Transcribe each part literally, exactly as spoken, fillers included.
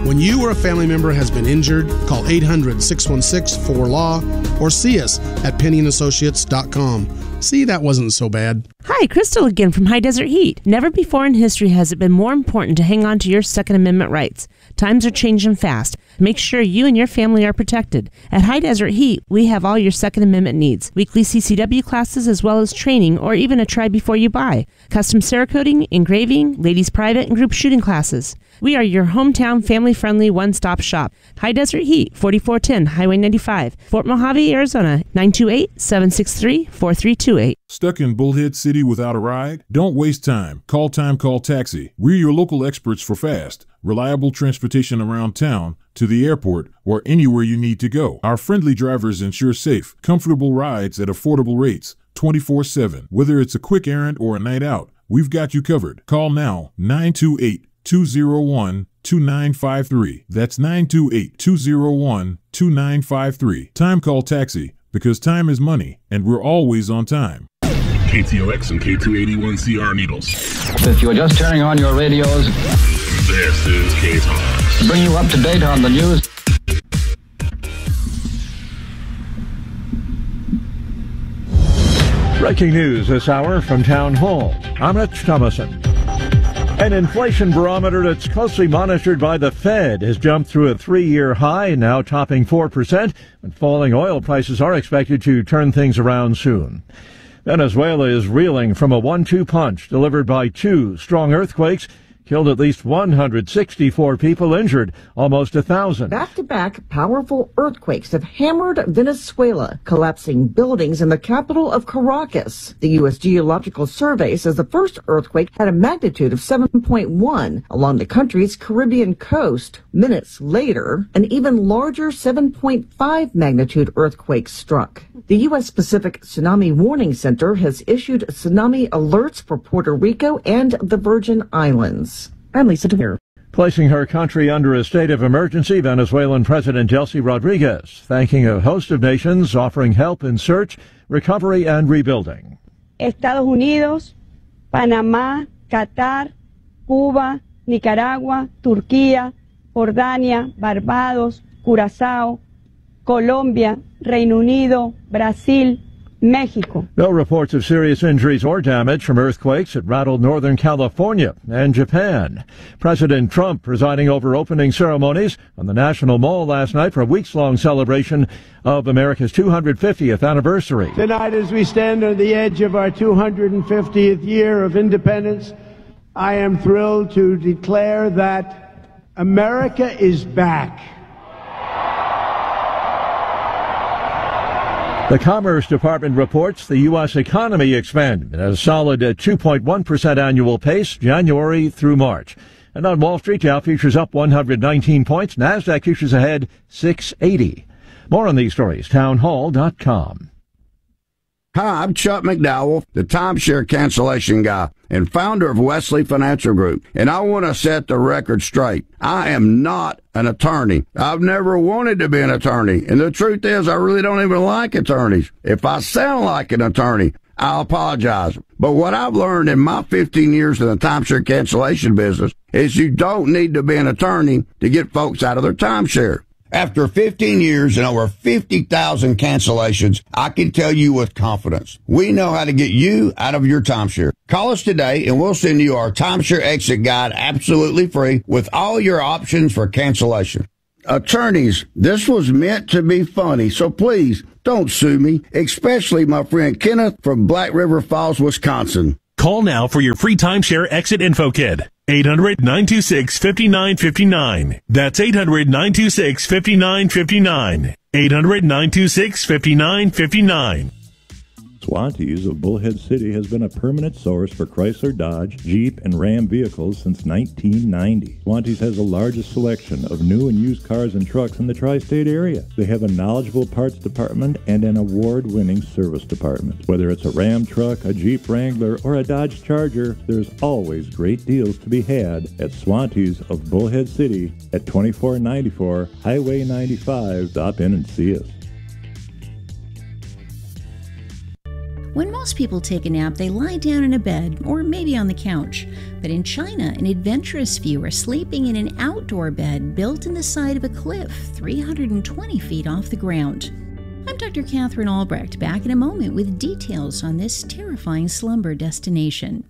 When you or a family member has been injured, call eight hundred, six one six, four L A W or see us at penny and associates dot com. See, that wasn't so bad. Hi, Crystal again from High Desert Heat. Never before in history has it been more important to hang on to your Second Amendment rights. Times are changing fast. Make sure you and your family are protected. At High Desert Heat, we have all your Second Amendment needs. Weekly C C W classes as well as training or even a try before you buy. Custom Cerakoting, engraving, ladies private and group shooting classes. We are your hometown family-friendly one-stop shop. High Desert Heat, forty-four ten Highway ninety-five, Fort Mojave, Arizona, nine two eight, seven six three, four three two eight. Stuck in Bullhead City without a ride? Don't waste time. Call Time Call Taxi. We're your local experts for fast, reliable transportation around town, to the airport, or anywhere you need to go. Our friendly drivers ensure safe, comfortable rides at affordable rates, twenty-four seven. Whether it's a quick errand or a night out, we've got you covered. Call now, nine two eight, two zero one, two nine five three. That's nine two eight, two zero one, two nine five three. Time Call Taxi, because time is money, and we're always on time. K T O X and K two eighty-one C R Needles. If you're just turning on your radios, this is K-Talks. Bring you up to date on the news. Breaking news this hour from Town Hall. I'm Rich Thomason. An inflation barometer that's closely monitored by the Fed has jumped through a three-year high, now topping four percent, and falling oil prices are expected to turn things around soon. Venezuela is reeling from a one two punch delivered by two strong earthquakes. Killed at least one hundred sixty-four people, injured almost a thousand. Back-to-back powerful earthquakes have hammered Venezuela, collapsing buildings in the capital of Caracas. The U S Geological Survey says the first earthquake had a magnitude of seven point one along the country's Caribbean coast. Minutes later, an even larger seven point five magnitude earthquake struck. The U S Pacific Tsunami Warning Center has issued tsunami alerts for Puerto Rico and the Virgin Islands. I'm Lisa DeVere. Placing her country under a state of emergency, Venezuelan President Delcy Rodriguez thanking a host of nations offering help in search, recovery, and rebuilding. Estados Unidos, Panamá, Qatar, Cuba, Nicaragua, Turquía, Jordania, Barbados, Curazao, Colombia, Reino Unido, Brasil, Mexico. No reports of serious injuries or damage from earthquakes that rattled Northern California and Japan. President Trump presiding over opening ceremonies on the National Mall last night for a weeks-long celebration of America's two hundred fiftieth anniversary. Tonight, as we stand on the edge of our two hundred fiftieth year of independence, I am thrilled to declare that America is back. The Commerce Department reports the U S economy expanded at a solid two point one percent annual pace January through March. And on Wall Street, Dow futures up one hundred nineteen points, NASDAQ futures ahead six eighty. More on these stories, townhall dot com. Hi, I'm Chuck McDowell, the timeshare cancellation guy and founder of Wesley Financial Group, and I want to set the record straight. I am not an attorney. I've never wanted to be an attorney, and the truth is I really don't even like attorneys. If I sound like an attorney, I'll apologize. But what I've learned in my fifteen years in the timeshare cancellation business is you don't need to be an attorney to get folks out of their timeshare. After fifteen years and over fifty thousand cancellations, I can tell you with confidence, we know how to get you out of your timeshare. Call us today and we'll send you our timeshare exit guide absolutely free with all your options for cancellation. Attorneys, this was meant to be funny, so please don't sue me, especially my friend Kenneth from Black River Falls, Wisconsin. Call now for your free timeshare exit info kit. eight hundred, nine two six, five nine five nine. That's eight hundred, nine two six, five nine five nine. eight hundred, nine two six, five nine five nine. Swantees of Bullhead City has been a permanent source for Chrysler, Dodge, Jeep, and Ram vehicles since nineteen ninety. Swantees has the largest selection of new and used cars and trucks in the tri-state area. They have a knowledgeable parts department and an award-winning service department. Whether it's a Ram truck, a Jeep Wrangler, or a Dodge Charger, there's always great deals to be had at Swantees of Bullhead City at twenty-four ninety-four Highway ninety-five. Stop in and see us. When most people take a nap, they lie down in a bed or maybe on the couch. But in China, an adventurous few are sleeping in an outdoor bed built in the side of a cliff three hundred twenty feet off the ground. I'm Doctor Catherine Albrecht, back in a moment with details on this terrifying slumber destination.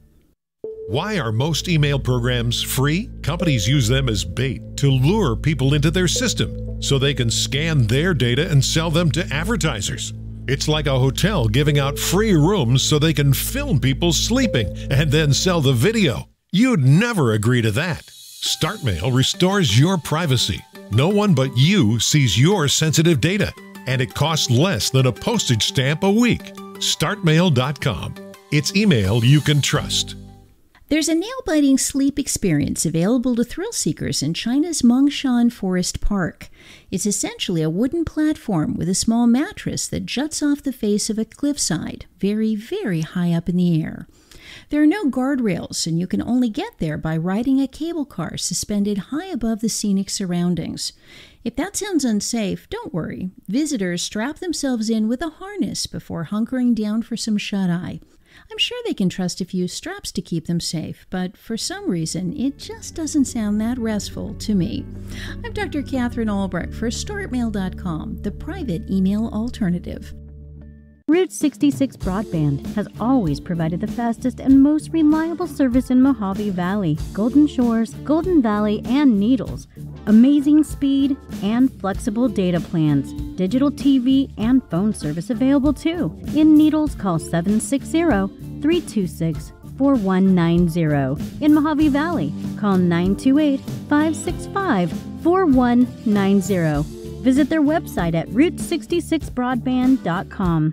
Why are most email programs free? Companies use them as bait to lure people into their system so they can scan their data and sell them to advertisers. It's like a hotel giving out free rooms so they can film people sleeping and then sell the video. You'd never agree to that. StartMail restores your privacy. No one but you sees your sensitive data, and it costs less than a postage stamp a week. start mail dot com. It's email you can trust. There's a nail-biting sleep experience available to thrill seekers in China's Mongshan Forest Park. It's essentially a wooden platform with a small mattress that juts off the face of a cliffside, very, very high up in the air. There are no guardrails, and you can only get there by riding a cable car suspended high above the scenic surroundings. If that sounds unsafe, don't worry. Visitors strap themselves in with a harness before hunkering down for some shut-eye. I'm sure they can trust a few straps to keep them safe, but for some reason, it just doesn't sound that restful to me. I'm Doctor Catherine Albrecht for start mail dot com, the private email alternative. Route sixty-six Broadband has always provided the fastest and most reliable service in Mojave Valley, Golden Shores, Golden Valley, and Needles. Amazing speed and flexible data plans. Digital T V and phone service available too. In Needles, call seven six zero, three two six, four one nine zero. In Mojave Valley, call nine two eight, five six five, four one nine zero. Visit their website at route sixty-six broadband dot com.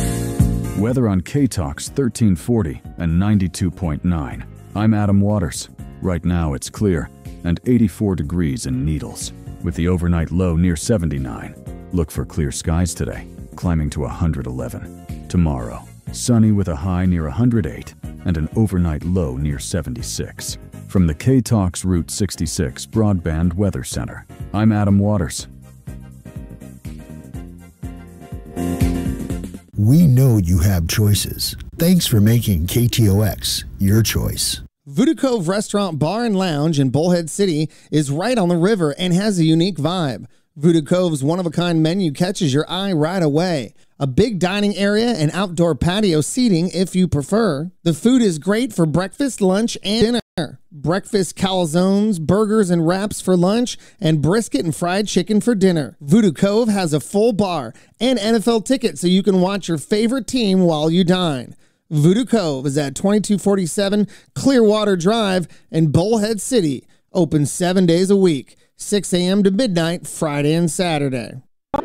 Weather on K-Talks thirteen forty and ninety-two point nine. I'm Adam Waters. Right now it's clear and eighty-four degrees in Needles, with the overnight low near seventy-nine. Look for clear skies today, climbing to one hundred eleven. Tomorrow, sunny with a high near one hundred eight and an overnight low near seventy-six. From the K-Talks Route sixty-six Broadband Weather Center, I'm Adam Waters. We know you have choices. Thanks for making K T O X your choice. Voodoo Cove Restaurant, Bar, and Lounge in Bullhead City is right on the river and has a unique vibe. Voodoo Cove's one-of-a-kind menu catches your eye right away. A big dining area and outdoor patio seating if you prefer. The food is great for breakfast, lunch, and dinner. Breakfast calzones, burgers, and wraps for lunch, and brisket and fried chicken for dinner. Voodoo Cove has a full bar and N F L tickets so you can watch your favorite team while you dine. Voodoo Cove is at twenty-two forty-seven Clearwater Drive in Bullhead City. Open seven days a week, six a.m. to midnight, Friday and Saturday.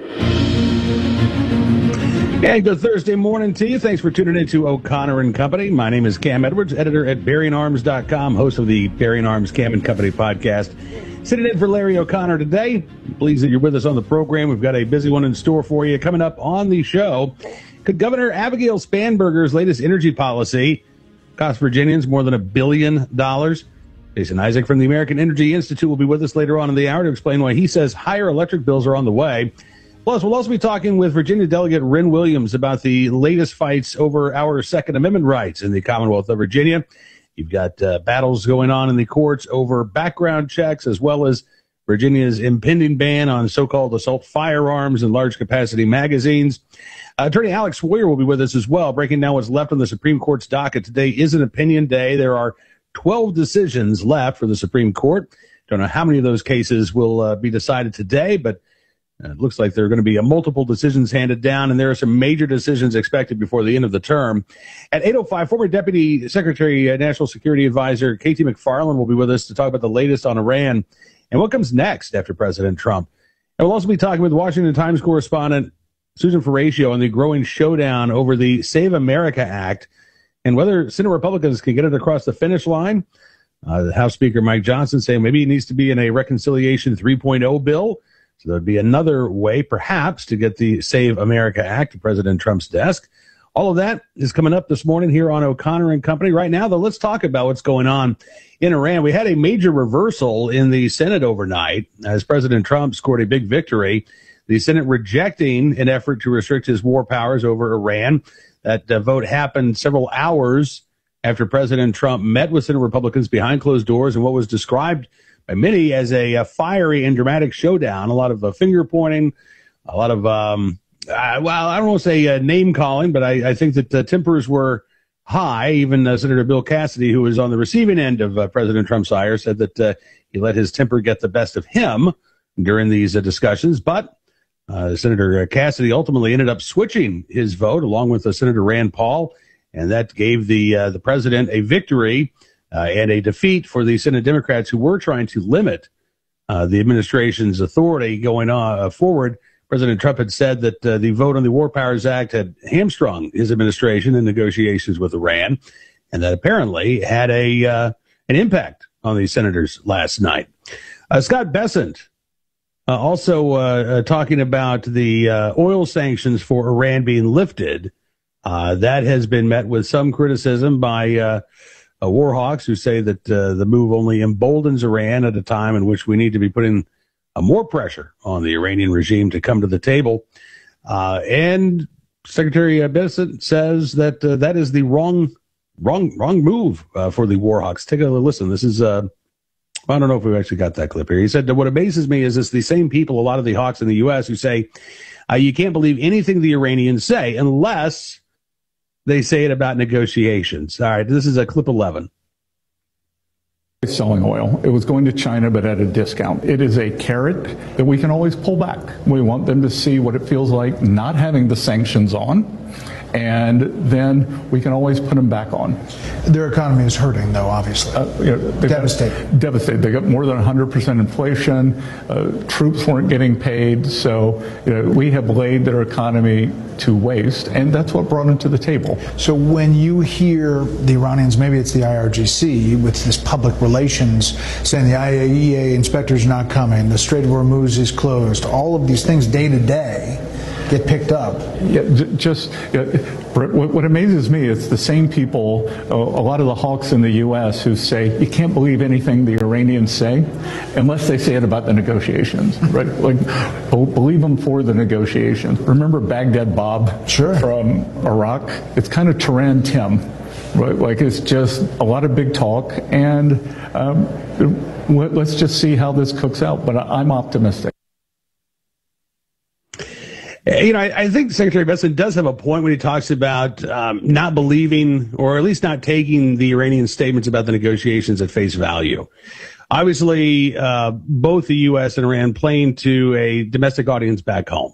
And good Thursday morning to you. Thanks for tuning in to O'Connor and Company. My name is Cam Edwards, editor at Berrien Arms dot com, host of the Berrien Arms Cam and Company podcast. Sitting in for Larry O'Connor today. Pleased that you're with us on the program. We've got a busy one in store for you. Coming up on the show, could Governor Abigail Spanberger's latest energy policy cost Virginians more than a billion dollars? Jason Isaac from the American Energy Institute will be with us later on in the hour to explain why he says higher electric bills are on the way. Plus, we'll also be talking with Virginia Delegate Ren Williams about the latest fights over our Second Amendment rights in the Commonwealth of Virginia. You've got uh, battles going on in the courts over background checks, as well as Virginia's impending ban on so-called assault firearms and large-capacity magazines. Uh, Attorney Alex Sawyer will be with us as well, breaking down what's left on the Supreme Court's docket. Today is an opinion day. There are twelve decisions left for the Supreme Court. Don't know how many of those cases will uh, be decided today, but Uh, it looks like there are going to be a multiple decisions handed down, and there are some major decisions expected before the end of the term. At eight oh five, former Deputy Secretary, uh, National Security Advisor K T McFarland will be with us to talk about the latest on Iran and what comes next after President Trump. And we'll also be talking with Washington Times correspondent Susan Ferraccio on the growing showdown over the Save America Act and whether Senate Republicans can get it across the finish line. Uh, the House Speaker Mike Johnson saying maybe it needs to be in a Reconciliation three point oh bill. So there'd be another way, perhaps, to get the Save America Act to President Trump's desk. All of that is coming up this morning here on O'Connor and Company. Right now, though, let's talk about what's going on in Iran. We had a major reversal in the Senate overnight as President Trump scored a big victory. The Senate rejecting an effort to restrict his war powers over Iran. That uh, vote happened several hours after President Trump met with Senate Republicans behind closed doors in what was described by many as a, a fiery and dramatic showdown. A lot of uh, finger pointing, a lot of, um, uh, well, I don't want to say uh, name calling, but I, I think that the tempers were high. Even uh, Senator Bill Cassidy, who was on the receiving end of uh, President Trump's ire, said that uh, he let his temper get the best of him during these uh, discussions. But uh, Senator Cassidy ultimately ended up switching his vote along with uh, Senator Rand Paul, and that gave the uh, the president a victory uh, and a defeat for the Senate Democrats who were trying to limit uh, the administration's authority going on uh, forward. President Trump had said that uh, the vote on the War Powers Act had hamstrung his administration in negotiations with Iran, and that apparently had a uh, an impact on the senators last night. Uh, Scott Bessent uh, also uh, uh, talking about the uh, oil sanctions for Iran being lifted. Uh, that has been met with some criticism by uh, uh, war hawks who say that uh, the move only emboldens Iran at a time in which we need to be putting uh, more pressure on the Iranian regime to come to the table. Uh, and Secretary Bessent says that uh, that is the wrong, wrong, wrong move uh, for the war hawks. Take a listen. This is, uh, I don't know if we've actually got that clip here. He said that what amazes me is it's the same people, a lot of the hawks in the U S, who say uh, you can't believe anything the Iranians say unless they say it about negotiations. All right, this is a clip eleven. Selling oil. It was going to China, but at a discount. It is a carrot that we can always pull back. We want them to see what it feels like not having the sanctions on, and then we can always put them back on. Their economy is hurting, though, obviously. Uh, you know, devastated. Got, devastated. They got more than one hundred percent inflation. Uh, troops weren't getting paid. So you know, we have laid their economy to waste, and that's what brought them to the table. So when you hear the Iranians, maybe it's the I R G C, with this public relations saying the I A E A inspector's not coming, the Strait of Hormuz is closed, all of these things day to day get picked up. Yeah, just uh, what, what amazes me is the same people, uh, a lot of the hawks in the U S who say you can't believe anything the Iranians say unless they say it about the negotiations, right? Like, believe them for the negotiations. Remember Baghdad Bob sure. from Iraq? It's kind of Tehran Tim, right? Like, it's just a lot of big talk, and um, let's just see how this cooks out. But I'm optimistic. You know, I, I think Secretary Bessent does have a point when he talks about um, not believing, or at least not taking the Iranian statements about the negotiations at face value. Obviously, uh, both the U S and Iran playing to a domestic audience back home.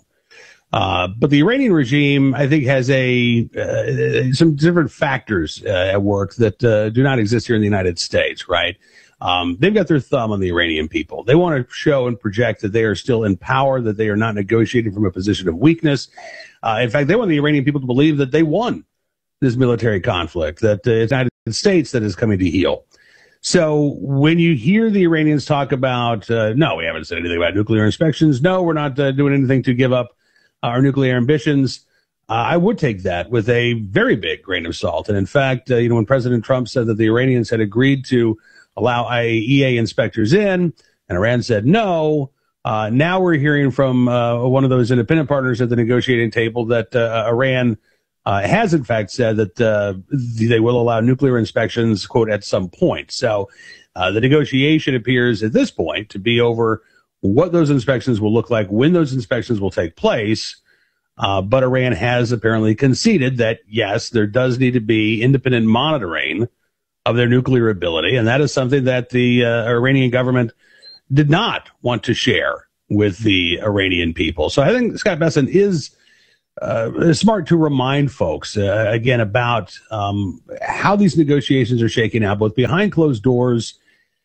Uh, but the Iranian regime, I think, has a uh, some different factors uh, at work that uh, do not exist here in the United States, right? Um, they've got their thumb on the Iranian people. They want to show and project that they are still in power, that they are not negotiating from a position of weakness. Uh, in fact, they want the Iranian people to believe that they won this military conflict, that uh, it's the United States that is coming to heel. So when you hear the Iranians talk about, uh, no, we haven't said anything about nuclear inspections, no, we're not uh, doing anything to give up our nuclear ambitions, uh, I would take that with a very big grain of salt. And in fact, uh, you know, when President Trump said that the Iranians had agreed to allow I A E A inspectors in, and Iran said no. Uh, now we're hearing from uh, one of those independent partners at the negotiating table that uh, Iran uh, has, in fact, said that uh, they will allow nuclear inspections, quote, at some point. So uh, the negotiation appears at this point to be over what those inspections will look like, when those inspections will take place. Uh, but Iran has apparently conceded that, yes, there does need to be independent monitoring of their nuclear ability, and that is something that the uh, Iranian government did not want to share with the Iranian people. So I think Scott Bessent is uh, smart to remind folks, uh, again, about um, how these negotiations are shaking out, both behind closed doors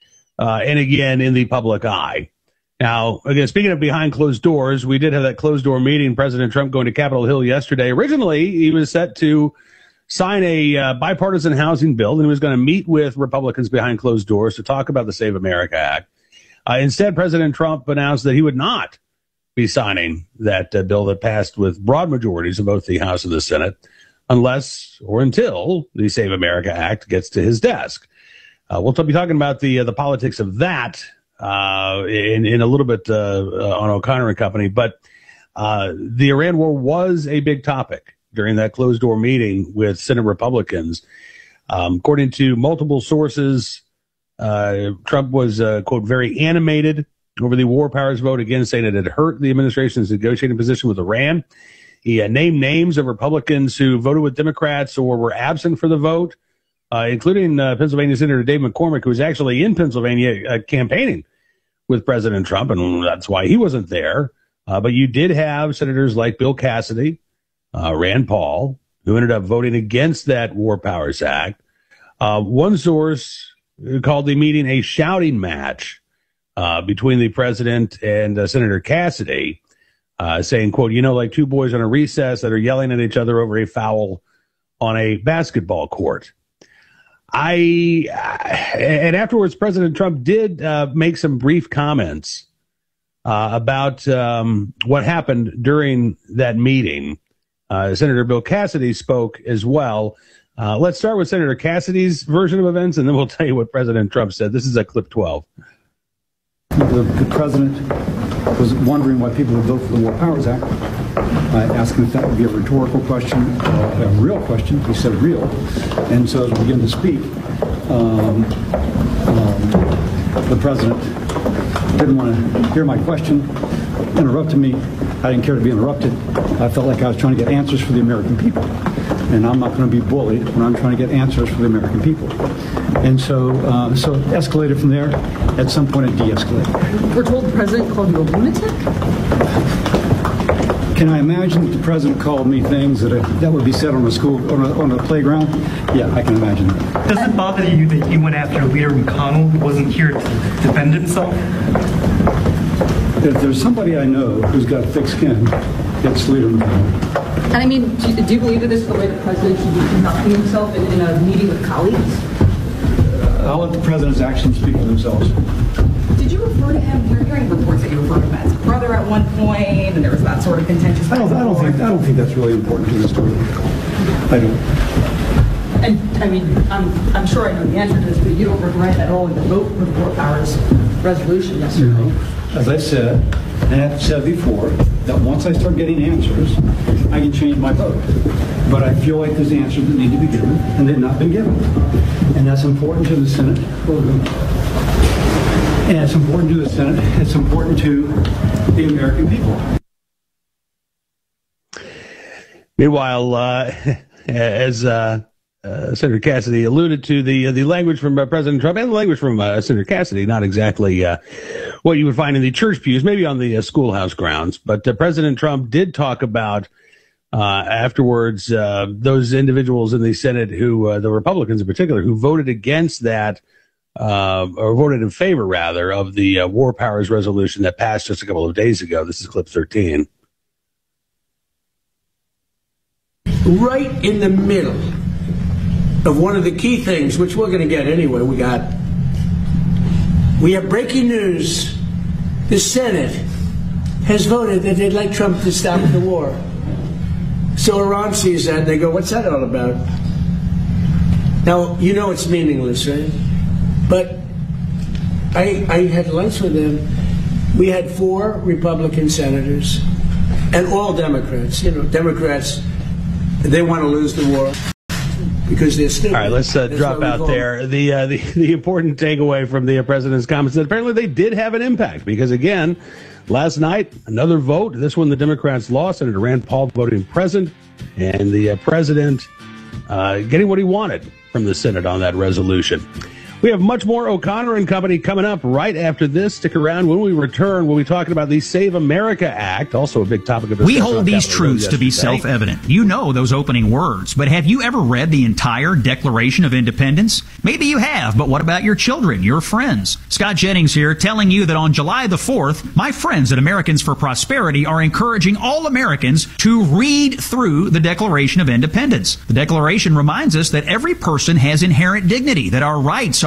uh, and, again, in the public eye. Now, again, speaking of behind closed doors, we did have that closed door meeting, President Trump going to Capitol Hill yesterday. Originally, he was set to sign a uh, bipartisan housing bill, and he was going to meet with Republicans behind closed doors to talk about the Save America Act. Uh, instead, President Trump announced that he would not be signing that uh, bill that passed with broad majorities in both the House and the Senate unless or until the Save America Act gets to his desk. Uh, we'll be talking about the uh, the politics of that uh, in, in a little bit uh, uh, on O'Connor and Company, but uh, the Iran war was a big topic during that closed-door meeting with Senate Republicans. Um, according to multiple sources, uh, Trump was, uh, quote, very animated over the war powers vote, again, saying it had hurt the administration's negotiating position with Iran. He uh, named names of Republicans who voted with Democrats or were absent for the vote, uh, including uh, Pennsylvania Senator Dave McCormick, who was actually in Pennsylvania uh, campaigning with President Trump, and that's why he wasn't there. Uh, but you did have senators like Bill Cassidy, uh, Rand Paul, who ended up voting against that War Powers Act. Uh, one source called the meeting a shouting match uh, between the president and uh, Senator Cassidy, uh, saying, quote, you know, like two boys on a recess that are yelling at each other over a foul on a basketball court. I, and afterwards, President Trump did uh, make some brief comments uh, about um, what happened during that meeting. Uh, Senator Bill Cassidy spoke as well. Uh, let's start with Senator Cassidy's version of events, and then we'll tell you what President Trump said. This is at clip twelve. The, the president was wondering why people would vote for the War Powers Act. I asked him if that would be a rhetorical question or a real question. He said real. And so as we began to speak, um, um, the president didn't want to hear my question, interrupted me. I didn't care to be interrupted. I felt like I was trying to get answers for the American people. And I'm not going to be bullied when I'm trying to get answers for the American people. And so, uh, so it escalated from there. At some point, it de-escalated. We're told the president called you a lunatic? Can I imagine that the president called me things that, that would be said on a school, on a, on a playground? Yeah, I can imagine that. Does it bother you that you went after Leader McConnell, who wasn't here to defend himself? If there's somebody I know who's got thick skin, it's Leader McConnell. And I mean, do you, do you believe that this is the way the president should be conducting himself in, in a meeting with colleagues? Uh, I'll let the president's actions speak for themselves. Did you refer to him? We're hearing reports that you referred to him as a brother at one point, and there was that sort of contentious. I don't, I don't think I don't think that's really important to the story. I don't. And I mean, I'm I'm sure I know the answer to this, but you don't regret at all the vote for the War Powers resolution yesterday. No. As I said, and I've said before, that once I start getting answers, I can change my vote. But I feel like there's answers that need to be given, and they've not been given. And that's important to the Senate. And it's important to the Senate. It's important to the American people. Meanwhile, uh, as uh, uh, Senator Cassidy alluded to, the uh, the language from uh, President Trump and the language from uh, Senator Cassidy, not exactly uh, what you would find in the church pews, maybe on the uh, schoolhouse grounds. But uh, President Trump did talk about uh, afterwards uh, those individuals in the Senate who, uh, the Republicans in particular, who voted against that, uh, or voted in favor, rather, of the uh, War Powers resolution that passed just a couple of days ago. This is clip thirteen. Right in the middle of one of the key things, which we're going to get anyway, we got, we have breaking news. The Senate has voted that they'd like Trump to stop the war. So Iran sees that and they go, what's that all about? Now, you know it's meaningless, right? But I, I had lunch with them. We had four Republican senators and all Democrats. You know, Democrats, they want to lose the war because they're stupid. All right, let's uh, drop out there. The, uh, the the important takeaway from the uh, president's comments that apparently they did have an impact because, again, last night, another vote. This one the Democrats lost. Senator Rand Paul voting present, and the uh, president uh, getting what he wanted from the Senate on that resolution. We have much more O'Connor and Company coming up right after this. Stick around. When we return, we'll be talking about the Save America Act, also a big topic of discussion. We hold these truths to be self-evident. You know those opening words, but have you ever read the entire Declaration of Independence? Maybe you have, but what about your children, your friends? Scott Jennings here telling you that on July the fourth, my friends at Americans for Prosperity are encouraging all Americans to read through the Declaration of Independence. The Declaration reminds us that every person has inherent dignity, that our rights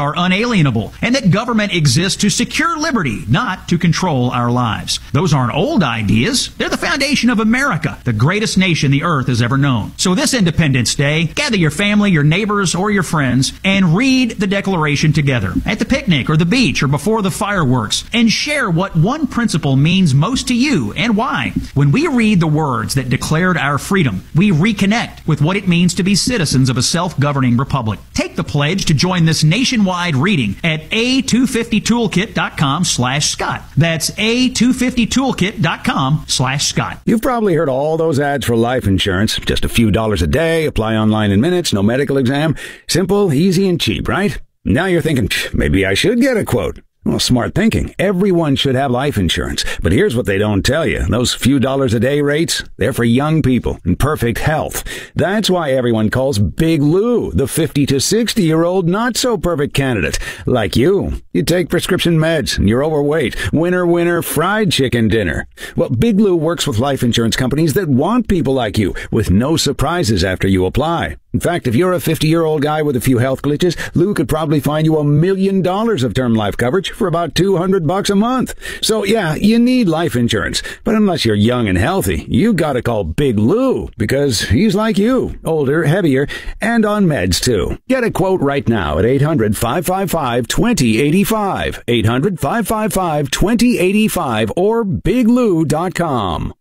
are unalienable and that government exists to secure liberty, not to control our lives. Those aren't old ideas. They're the foundation of America, the greatest nation the earth has ever known. So this Independence Day, gather your family, your neighbors, or your friends and read the Declaration together at the picnic or the beach or before the fireworks, and share what one principle means most to you and why. When we read the words that declared our freedom, we reconnect with what it means to be citizens of a self-governing republic. Take the pledge to join this nationwide reading at A two fifty toolkit dot com slash Scott. That's A two fifty toolkit dot com slash Scott. You've probably heard all those ads for life insurance. Just a few dollars a day, apply online in minutes, no medical exam. Simple, easy, and cheap, right? Now you're thinking, maybe I should get a quote. Well, smart thinking. Everyone should have life insurance. But here's what they don't tell you. Those few dollars a day rates, they're for young people in perfect health. That's why everyone calls Big Lou the fifty to sixty year old not so perfect candidate. Like you. You take prescription meds and you're overweight. Winner, winner, fried chicken dinner. Well, Big Lou works with life insurance companies that want people like you with no surprises after you apply. In fact, if you're a fifty-year-old guy with a few health glitches, Lou could probably find you a million dollars of term life coverage for about two hundred bucks a month. So yeah, you need life insurance. But unless you're young and healthy, you gotta call Big Lou because he's like you, older, heavier, and on meds too. Get a quote right now at eight hundred, five five five, two zero eight five, eight hundred, five five five, two zero eight five or big lou dot com.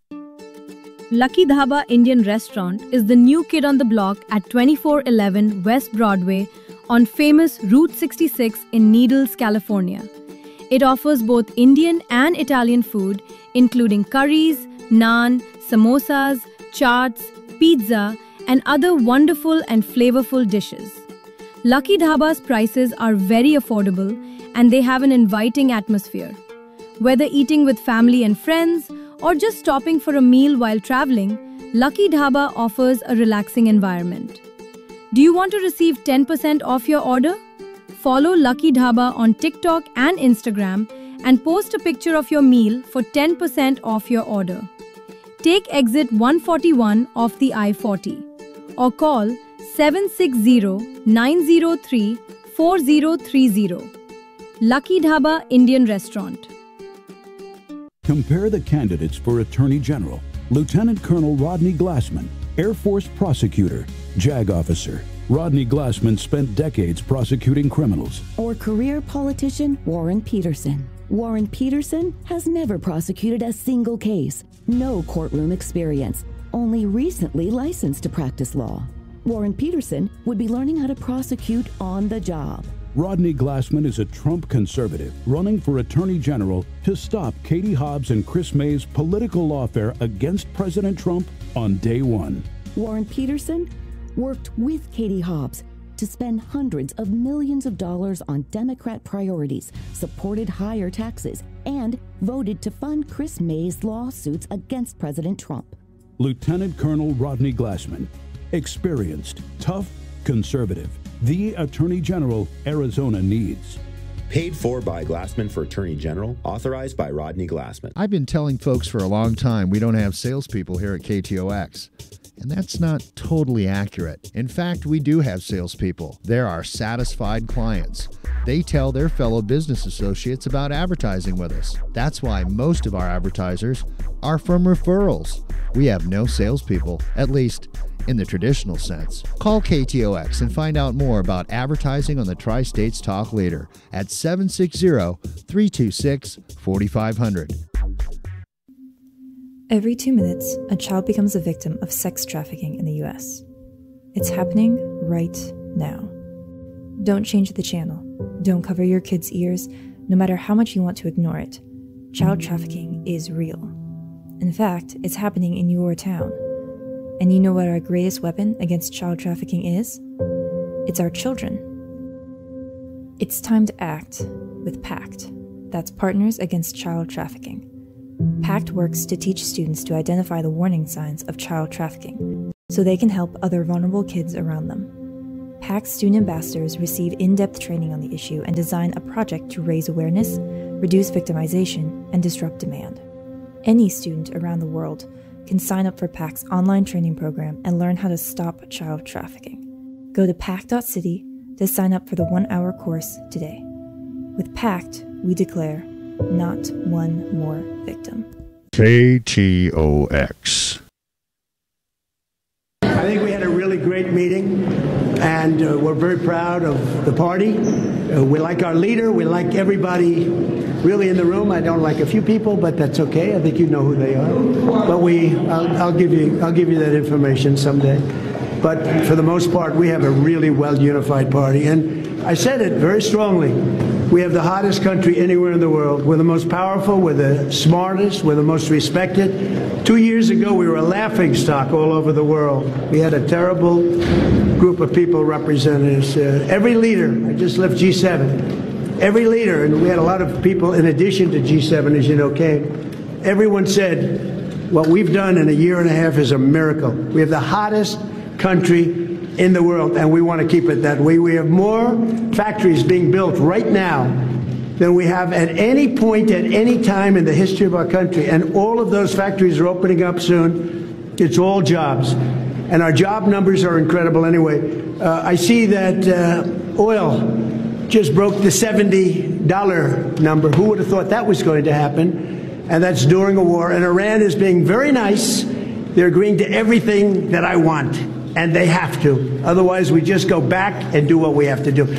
Lucky Dhaba Indian Restaurant is the new kid on the block at twenty-four eleven West Broadway on famous Route sixty-six in Needles, California. It offers both Indian and Italian food, including curries, naan, samosas, chaats, pizza, and other wonderful and flavorful dishes. Lucky Dhaba's prices are very affordable and they have an inviting atmosphere. Whether eating with family and friends, or just stopping for a meal while traveling, Lucky Dhaba offers a relaxing environment. Do you want to receive ten percent off your order? Follow Lucky Dhaba on TikTok and Instagram and post a picture of your meal for ten percent off your order. Take exit one forty-one off the I forty or call seven six zero, nine zero three, four zero three zero. Lucky Dhaba Indian Restaurant. Compare the candidates for Attorney General. Lieutenant Colonel Rodney Glassman, Air Force prosecutor, JAG officer. Rodney Glassman spent decades prosecuting criminals. Or career politician Warren Peterson. Warren Peterson has never prosecuted a single case, no courtroom experience, only recently licensed to practice law. Warren Peterson would be learning how to prosecute on the job. Rodney Glassman is a Trump conservative running for Attorney General to stop Katie Hobbs and Chris May's political lawfare against President Trump on day one. Warren Peterson worked with Katie Hobbs to spend hundreds of millions of dollars on Democrat priorities, supported higher taxes, and voted to fund Chris May's lawsuits against President Trump. Lieutenant Colonel Rodney Glassman, experienced, tough, conservative. The Attorney General Arizona needs. Paid for by Glassman for Attorney General, authorized by Rodney Glassman. I've been telling folks for a long time we don't have salespeople here at K T O X. And that's not totally accurate. In fact, we do have salespeople. They're our satisfied clients. They tell their fellow business associates about advertising with us. That's why most of our advertisers are from referrals. We have no salespeople, at least in the traditional sense. Call K T O X and find out more about advertising on the Tri-States Talk Leader at seven six zero, three two six, four five zero zero. Every two minutes, a child becomes a victim of sex trafficking in the U S. It's happening right now. Don't change the channel. Don't cover your kids' ears, no matter how much you want to ignore it. Child trafficking is real. In fact, it's happening in your town. And you know what our greatest weapon against child trafficking is? It's our children. It's time to act with PACT. That's Partners Against Child Trafficking. PACT works to teach students to identify the warning signs of child trafficking so they can help other vulnerable kids around them. PACT student ambassadors receive in-depth training on the issue and design a project to raise awareness, reduce victimization, and disrupt demand. Any student around the world can sign up for PACT's online training program and learn how to stop child trafficking. Go to pact dot city to sign up for the one-hour course today. With PACT, we declare not one more victim. K T O X. I think we had a really great meeting, and uh, we're very proud of the party. Uh, we like our leader. We like everybody really in the room. I don't like a few people, but that's okay. I think you know who they are. But we, I'll, I'll give you, I'll give you that information someday. But for the most part, we have a really well-unified party. And I said it very strongly. We have the hottest country anywhere in the world. We're the most powerful. We're the smartest. We're the most respected. Two years ago, we were a laughingstock all over the world. We had a terrible group of people representing us. Uh, every leader, I just left G seven, every leader, and we had a lot of people in addition to G seven, as you know, came. Everyone said, what we've done in a year and a half is a miracle. We have the hottest country in the world, and we want to keep it that way. We have more factories being built right now than we have at any point at any time in the history of our country, and all of those factories are opening up soon. It's all jobs, and our job numbers are incredible anyway. Uh, I see that uh, oil just broke the seventy dollar number. Who would have thought that was going to happen? And that's during a war, and Iran is being very nice. They're agreeing to everything that I want. And they have to. Otherwise, we just go back and do what we have to do.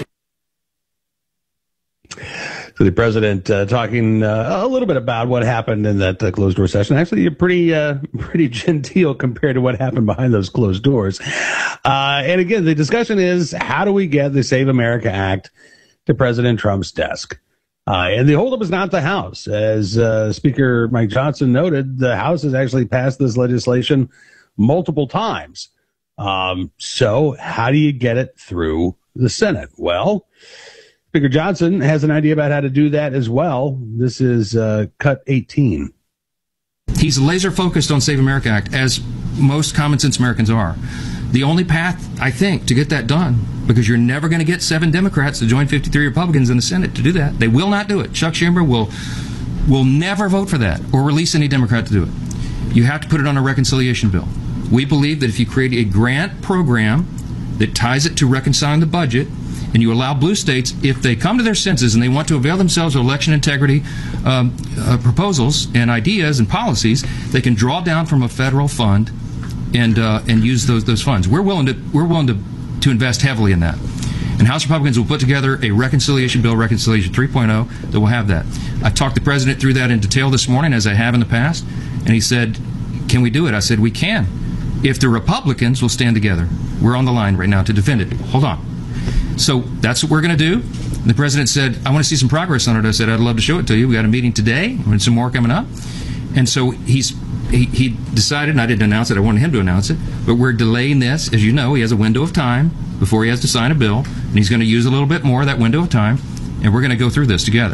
So the president uh, talking uh, a little bit about what happened in that uh, closed door session. Actually, you're pretty, uh, pretty genteel compared to what happened behind those closed doors. Uh, and again, the discussion is, how do we get the Save America Act to President Trump's desk? Uh, and the holdup is not the House. As uh, Speaker Mike Johnson noted, the House has actually passed this legislation multiple times. Um, so how do you get it through the Senate? Well, Speaker Johnson has an idea about how to do that as well. This is uh, cut eighteen. He's laser focused on Save America Act, as most common sense Americans are. The only path, I think, to get that done, because you're never going to get seven Democrats to join fifty-three Republicans in the Senate to do that. They will not do it. Chuck Schumer will will never vote for that or release any Democrat to do it. You have to put it on a reconciliation bill. We believe that if you create a grant program that ties it to reconciling the budget, and you allow blue states, if they come to their senses and they want to avail themselves of election integrity um, uh, proposals and ideas and policies, they can draw down from a federal fund and uh, and use those those funds. We're willing to we're willing to to invest heavily in that. And House Republicans will put together a reconciliation bill, Reconciliation three point oh, that will have that. I talked the president through that in detail this morning, as I have in the past, and he said, "Can we do it?" I said, "We can. If the Republicans will stand together." We're on the line right now to defend it. Hold on. So that's what we're going to do. The president said, "I want to see some progress on it." I said, "I'd love to show it to you. We got a meeting today and some more coming up." And so he's he, he decided, and I didn't announce it, I wanted him to announce it, but we're delaying this. As you know, he has a window of time before he has to sign a bill, and he's going to use a little bit more of that window of time, and we're going to go through this together.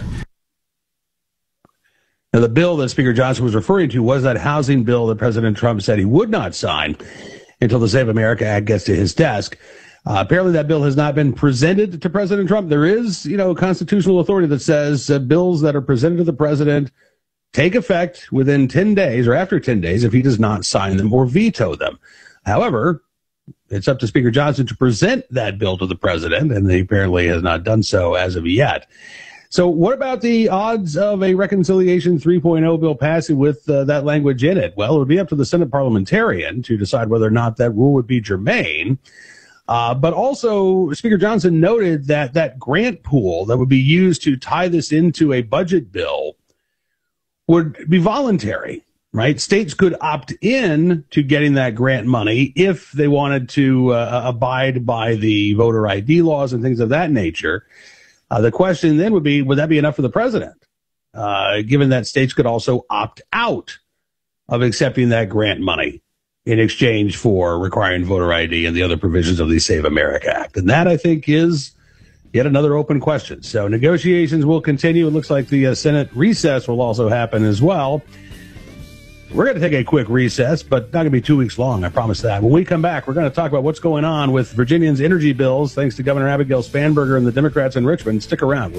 Now, the bill that Speaker Johnson was referring to was that housing bill that President Trump said he would not sign until the Save America Act gets to his desk. Uh, apparently, that bill has not been presented to President Trump. There is, you know, constitutional authority that says uh, bills that are presented to the president take effect within ten days or after ten days if he does not sign them or veto them. However, it's up to Speaker Johnson to present that bill to the president, and he apparently has not done so as of yet. So what about the odds of a Reconciliation three point oh bill passing with uh, that language in it? Well, it would be up to the Senate parliamentarian to decide whether or not that rule would be germane. Uh, but also, Speaker Johnson noted that that grant pool that would be used to tie this into a budget bill would be voluntary, right? States could opt in to getting that grant money if they wanted to uh, abide by the voter I D laws and things of that nature. Uh, the question then would be, would that be enough for the president, uh, given that states could also opt out of accepting that grant money in exchange for requiring voter I D and the other provisions of the Save America Act? And that, I think, is yet another open question. So negotiations will continue. It looks like the uh, Senate recess will also happen as well. We're going to take a quick recess, but not going to be two weeks long, I promise that. When we come back, we're going to talk about what's going on with Virginians' energy bills, thanks to Governor Abigail Spanberger and the Democrats in Richmond. Stick around.